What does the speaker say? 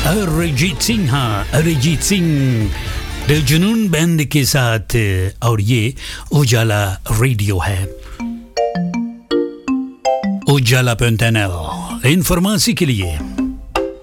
अरिजीत सिंह दिल जुनून बैंड के साथ और ये उजाला रेडियो है Ujala.nl informasi के लिए